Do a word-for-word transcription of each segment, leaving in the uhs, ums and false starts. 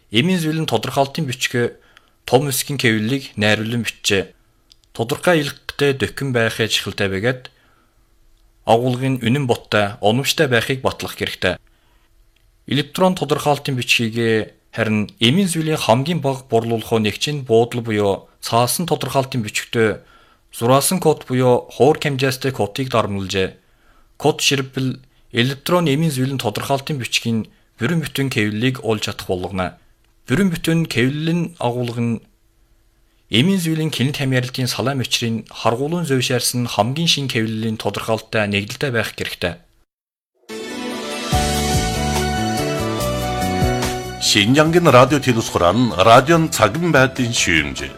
эмийн зүйлийн тодорхойлтын бичгээ том эсгийн хэвлэлийг найруулан бичжээ. Тодорхой илгэхтэй дөхөн байхыг чихэлтэй бэгээд агуулгын үнэн боттой, оновчтой байхыг батлах хэрэгтэй. Электрон тодорхойлтын бичгийг харин эмийн зүйлийн хамгийн бага борлуулах нэгчин буудлал буюу цаасан тодорхойлтын бичгтээ зураасан код буюу хуур хэмжээстэй кодыг дарамлжээ. Код ширвэл электрон эмийн зүйлийн тодорхойлтын бичгийн бүрэн бүтэн хэвлэлийг олж чадах болгоно. Бүрэн бүтэн хэвлэл нь агуулга нь эмийн зүйлийн кинет хамааралтын салаа мөчрийн харгуулан зөвшөөрсөн хамгийн шинэ хэвлэлийн тодорхойлолттой нэгдэлтэй байх хэрэгтэй. 신장긴 라디오 телевизоран радион цаган байдлын шүүмж.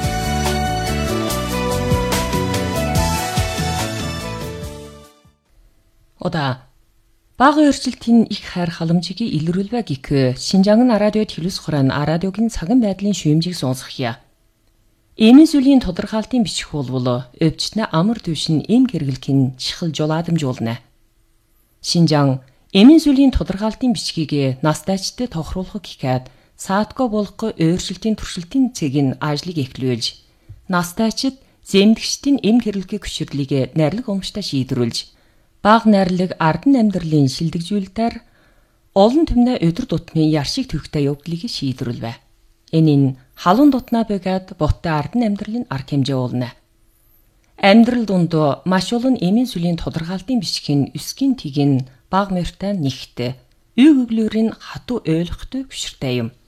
오다 бага өөрчлөлтийн их хайр халамжийг илрүүлвэ гэх Шинжаан радио телевизоран радиогийн цаган байдлын шүүмжийг сонсгоё. Эмийн зүйлийн тодорхойлтын бичих болвол өвчтнө амар төвшин эм хэрэглэхийн чихэл жуладамжуулна. Шинжаан эмийн зүйлийн тодорхойлтын бичгийг настайчтай тохируулах гэхэд саатко болох өөрчлөлтийн туршилтын цэгийн ажлыг эхлүүлж, настайчид зэмдэгчдийн эм хэрэглэхийн хүчирлийг найрлаг өмчтэй шийдвэрлэж, бага найрлаг ардан амьдралын шилдэгжүүлэлтээр олон түмнэ өдөр тутмын яршиг төвхтэй явдлыг шийдвэрлэв. Энэ нь халуун дутнаа бэгээд боттой ардан амьдралын арга хэмжээ уулна. Амьдрал дунд маш олон эмийн зүйлийн тодорхойлтын бичгийн өсгийн тийг нь бага мөртэй нэгтэй, үй өглөөрийн хатуу ойлгохтой хүчиртэй юм.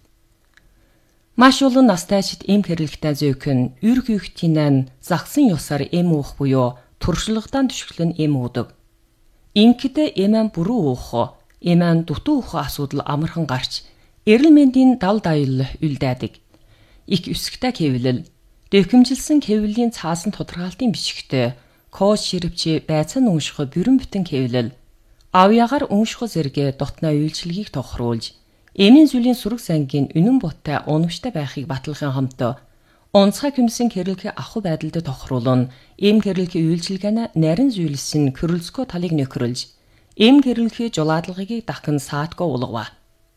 Маш олон настайчид эм хэрэглэхтэй зөөхөн ür хүйхтийн загсан ёсоор эм уух буюу туршлагадан түшиглэн эм уудаг. Инкэдэ эмэн бүрүү уух, эмэн дутуу уух асуудал амархан гарч, эрүүл мэндийн дал даял үлдээдэг. Их өсгтэй хэвлэл, дэвхэмжилсэн хэвлэлийн цаасан тодорхойлтын бичгтээ код ширвчи байцаан унших бүрэн бүтэн хэвлэл, авьяагаар унших зэрэг дотны үйлчилгээг тохируулж, эмийн зүйлийн сүрэг сангийн үнэн боттой оновчтой байхыг батлахын хамт онцгой хүмсэн хэрэглэх ахуй байдалд тохируулан эм хэрэглэхийн үйлчилгээний нарийн зүйлсэн körөлцгөө талыг нөхрөлж, эм хэрэглэхийн жулаадлагыг дахин саатко уулгав.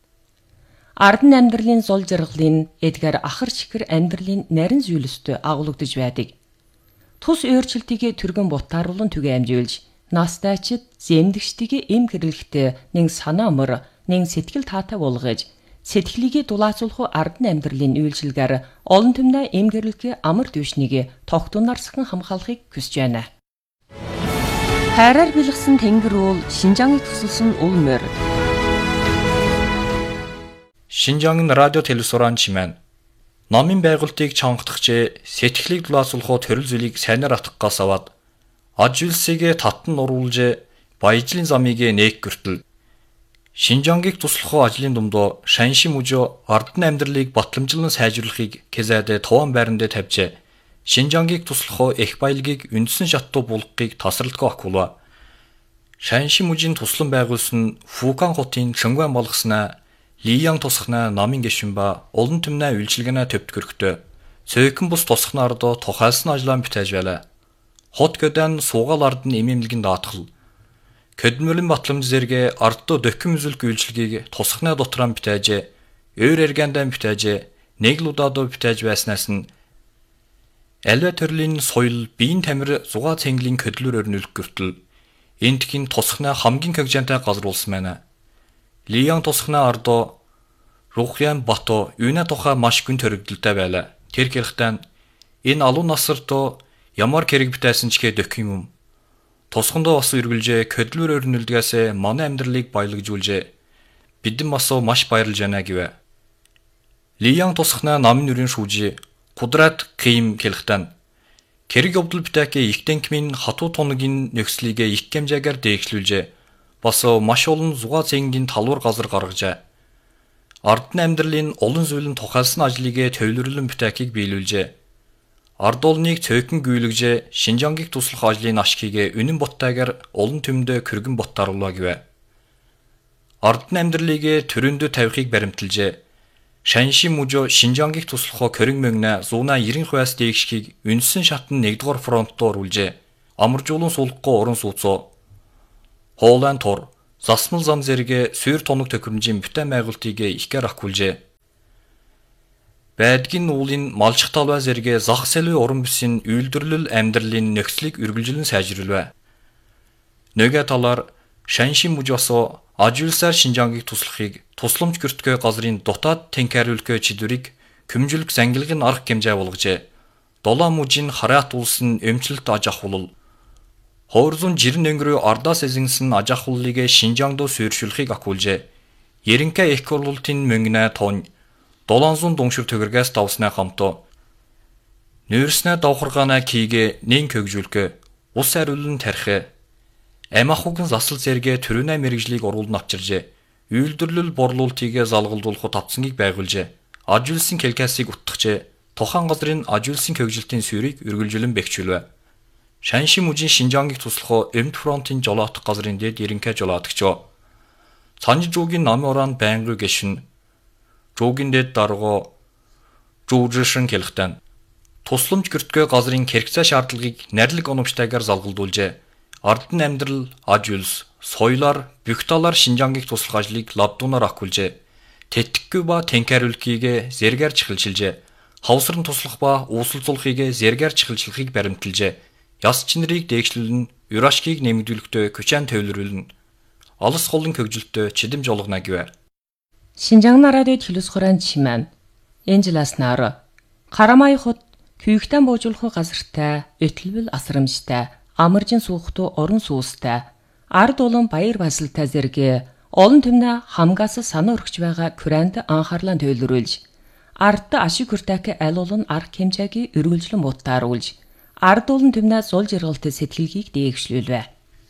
Ардан амьдралын зол жаргалын эдгээр ахар чихэр амьдралын нарийн зүйлстэй агуулгадж байдаг. Тус өөрчлөлтийг түргэн бутааруулан түгэ амжуулж, настайчид зэмдэгчдийг эм хэрэглэхдээ нэг санаа мөр, нэг сэтгэл таатай болгож, сэтгэлийг дулаацуулах ардан амьдралын үйлчилгээр олон түмнэ эм хэрэглэхийн амар дэвшнийг тогтунаар сахин хамгаалахыг хүсэж байна. Хайраар бэлгсэн тэнгэр уул Шинжааныг тусалсан уул морь. Шинжаан радио телевизоран чимэн номын байгуултыг чангадагч сэтгэлийг дулаацуулах төрөл зүйлийг сайнаар атгахгаас аваад аж үйлсийг татан уруулж баяжлын замыг нээг гүртэл Шинжаангийг туслах ажлын дундоо шанши мужо ардан амьдралыг батламжлан сайжруулахыг кезээд товон байранд тавьж Шинжаангийг туслах их баялагийг үндсэн шаттуу булгахыг тасралтгүй акулва. Шанши мужийн туслан байгуулсан Фукан хотын Шонгван болгосноо Лиян тусахна намын гишүүн ба олон түмнэ үйлчилгээнэ төвд гөрхтөө цөөхөн бус тусахна ардо тухайлсан ажлаа бүтээж байлаа. Хот gödэн суугаал ардан эмэмлэгэн даатгал Көдмөрийн батламж зэрэг ардто дөхөм үзүүлэх үйлчилгээг тусахны дотроо бүтээж, өөр эргэндээ бүтээж, нэг л удаадоо бүтээж байснаас нь альва төрлийн соёл, биеийн тамир зугаа цэнглийн көдлөөр өрнөлөх гүртэл энтхийн тусахны хамгийн хөгжөнтэй газар болсон байна. Лиян тусахны ардо Рухян Бато юуна тухай маш гүн төрөгдөлтэй байлаа. Тэр хэрэгтэн энэ алуун насарт ямар хэрэг бүтээсэн ч гээ дөх юм. Тусгандоо бас үргэлжээ көдлөөр өрнөлдгээс манай амьдралыг баялагжуулжээ. Бидэн бас маш баярлж байна гэвэ. Лиян тусахна намын нүрийн шүүжи Кудрат Ким хэлэхтэн хэрэг явдал бүтээх их тэнкмийн хатуу тунагийн нөхцөлийг их хэмжээгээр дээгшлүүлжээ. Бас маш олон зугаа цэнгийн талуур газар гаргажээ. Ардан амьдралын олон зүйлэн тухайлсан ажлыг төвлөрлөн бүтэхийг биелүүлжээ. Ард олныг цөөхөн гүйлгэж Шинжаангийг туслах ажлын ашгийг үнэн боттайгаар олон түмдө кэргэн боттааруулаа гэвэ. Ардан амьдралыг төрөндө тавихыг баримталжээ. Шанши мужо Шинжаангийг туслах кэрэг мөнгнө зуна девяносто процент дээгшгийг үндсэн шатн нэгдүгээр фронтоор үлжээ. Амаржуулан суулгахгүй уран сууцоо. Хоолайн тур, засмал зам зэрэг сүйр тоног төхөөрөмжийн бүтээн байгуултыг ихгээр ахгүйлжээ. Байдгийн уулын малчих талбай зэрэг зах зээлийн уран бүсийн үйлдвэрлэл амьдралын нөхцөлийг үргэлжлэн сайжруулв. Нөгөө талаар Шанши мужи басо Ажуулсаар Шинжаангийг туслахыг тусламж гэртгэй газрын дотоод тэнхээруулкой чидвэрийг көмжүүлэх зангилгын арга хэмжээ болгожээ. Долоо мужийн хараат улс нь эмчилт аж ахуйлал Хоорзун жирэн өнгөрөө ардаас эзэнсэн аж ахуйлыг Шинжаангд суурьшуулахыг акуулжээ. Ерөнхий их хурлын мөнгнэ тон долоонзун дуншир төгөргөөс давснаа хамтоо нүүрснэ давхаргаана кийгэ нэн көгжүүлкэ ус хариулн тархи амахугн засал зэрэгэ төрөнэ мэрэгжлийг оруулн авчиржээ. Үйлдвэрлэл борлуулалтыг залгалдуулахад тавцангийг байгуулжээ. Ажуулсан келкасыг утгахжээ. Тухайн газрын ажуулсан хөгжилтийн суурийг үргэлжлэн бэхжүүлв. Шанши мужийн Шинжаангийг туслах Эмт фронтын жолоодох газрын дэд ерөнхий жолоодогчоо. Цанж жуугийн намын ураан байнгын гişин жуугийн дэд дарга жуужшин хэлхтэн тусламж гэртгэй газрын хэрэгцээ шаардлагыг нарийнг оновчтойгоор залгалдуулжээ. Ардын амьдрал, аж үйлс, соёлоор, бүх талаар Шинжаангийг туслах ажлыг лавдуунаар акуулжээ. Тэтгэхгүй ба тэнхээруулкийг зэргээр чихэлжилжээ. Хавсран туслах ба ууслзуулахыг зэргээр чихэлжлэхийг баримталжээ. Яс чинрийг дээгшлүүлнэ, юрашкийг нэмэгдүүлэхдээ күчаан төвлөрүүлнэ. Алс холын хөгжилтөө чидэмж олгоно гэвэр. Шинжаан радио телевиз хураан чимэн Энжелас нар Карамай хот күйгтэн боожуулах газартай, өтлөвл асрамжтай, амаржин суухтуу орон суустай, ард улан баяр басалтай зэрэг олон түмнэ хамгаас санаа өргөж байгаа Куранд анхаарлаа төлөвлөрүүлж, ард ашиг хүртээх аль олон арга хэмжээг өргөлжлөн бутааруулж, ард улан түмнэ зул жаргалтай сэтгэлгийг дээгшлүүлвэ.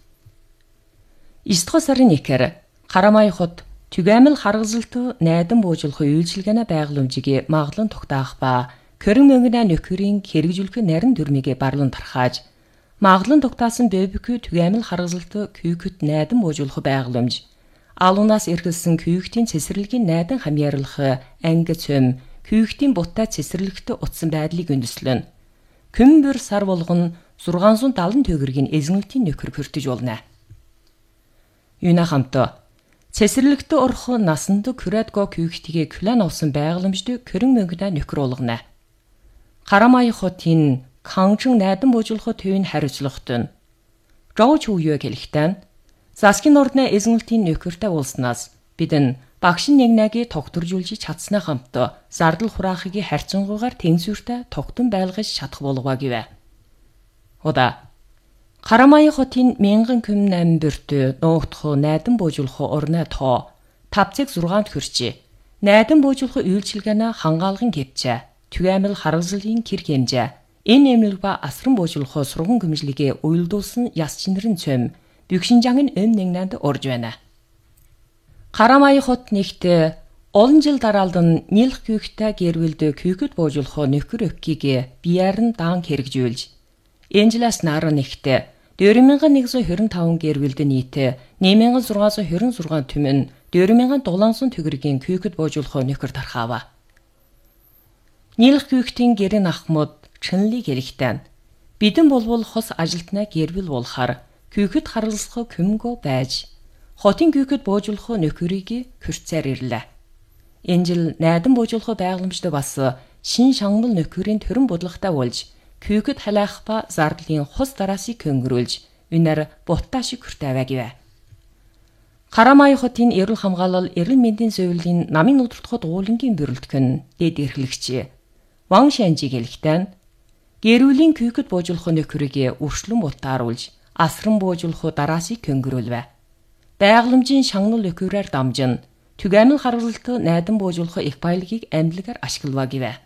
Истхо сарын экэр Карамай хот түгээмэл харгалзалт найдан боожуулах үйлчилгээнэ байгууламжийг маглан тогтоох ба көрөн мөнгөнэ нөхөрийн хэрэгжүүлэх нарийн дүрмийг барлан тархааж маглан тогтаасан дэвбүкү түгээмэл харгалзалт күйгөт найдан боожуулах байгууламж алуунаас эргэлсэн күйгтийн цэцэрлэгийн найдан хамьяарлах анги цөм күйгтийн бутаа цэцэрлэгт утсан байдлыг үндэслэн Күмбэр сар болгон зургаан зуун даалан төгөргийн эзэнэлтийн нөхөр хүртэж болно. Юуна хамтаа цэцэрлэгт орох насанд күрэдго күйгтигээ клан авсан байгууламжд көрөн мөнгөнэ нөхөр болгоно. Карамай хотын Канчэн найдан боожуулах төвийн хариуцлагт нь Жооч үеэ гэлэхтэн засгийн ордны эзэнэлтийн нөхөртэй уулснаас бидэн багшин нэгнэгийг тогтворжуулж чадсны хамт зардал хураахыг харьцангуйгаар тэнцвэртэй тогтон байлгаж чадах болов гэвэ. Ода Карамай хотын мянган күм намбэрт нуугдах найдан боожуулах орны тоо тавцыг зургаанд хүрчээ. Найдан боожуулах үйлчилгээнэ хангаалгын гэвчээ. Түгээмэл харгалзлын кэр хэмжээ. Энэ эмнэлэг ба асран боожуулах сурган гүмжлэгээ уйлдуулсан яс чинрэн цөм бүх Шинжаангийн өм нэгнэнд орж байна. Карамай хот нэгт олон жил дараалдан нийлх күйгтэй гэрвэлд күйгэд боожуулах нөхөр өвкийг бияар нь даан хэрэгжүүлж Энжелас нар нэгт deux mille one hundred twenty-five гэрвэлд нийт нine thousand six hundred twenty-six түмэн two thousand seven hundred төгрөгийн күйгэд боожуулах нөхөр тархаава. Нийлх күйгтийн гэрэн ахмад Чэнли гэлэхтэн бидэн болвол хос ажилтнаа гэрвэл болохаар күйгэд харгалзах көмгөө байж хотын күйгэд боожуулах нөхөрийг хүрцээр ирлээ. Энэ жил найдан боожуулах байгууламжд бас шин шангал нөхөрийн төрөн бодлоготой болж күйгэд халаах ба зардлын хус дараасыг хөнгөрүүлж үнээр бутаа шиг хүртэвэ гэвэ. Карамай хотын эрүүл хамгаалал эрүүл мэндийн зөвлөлийн намын өдөртгөд уулангийн бөрөлдгөн дэд эрхлэгч Ван Шанжи гэлэхтэн гэрүүлийн күйгэд боожуулах нөхөрийг үршлэн бутааруулж асран боожуулах дараасыг хөнгөрүүлвэ. Байгууламжийн шангал нөхөрөөр дамжин түгээмэл харгалзалт найдан боожуулах их баялагийг амьдлагаар ашиглава гэвэ.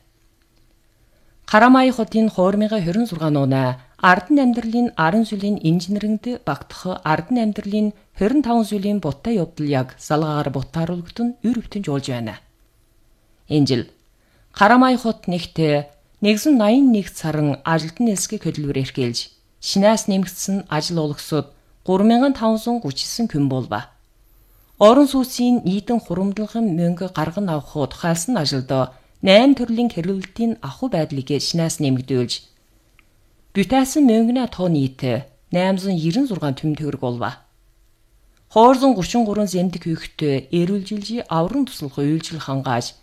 Карамай хотын хоормыга twenty-six нуунаа ардын амьдралын арын сүлийн инженерингд багтах ардын амьдралын twenty-five сүлийн бутаа явдал яг салгаагаар бутааруулгад нь үр өвтөн жуулж байна. Энэ жил Карамай хот нэгт one hundred ninety-one сарын ажилтны эсгийг хөдөлгөөр эрхэлж шинээс нэмэгдсэн ажил олгосод three thousand five hundred thirty-nine күн болва. Орон сууцын нийтэн хурамдлагын мөнгө гарган авах тухайлсан ажилд eight төрлийн хэрэглэлтийн ахуй байдлыг шинээс нэмэгдүүлж бүтээсэн мөнгөний тоо нийт eight hundred ninety-six түмэн төгрөг болва. Хоорзон thirty-three зэмдэг хүйгтээ эрүүлжилж авран туслах үйлчил хангааж